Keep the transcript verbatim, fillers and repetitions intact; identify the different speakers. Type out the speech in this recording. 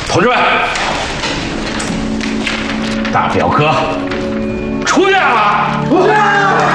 Speaker 1: 同志们，大表哥出院了！出院了！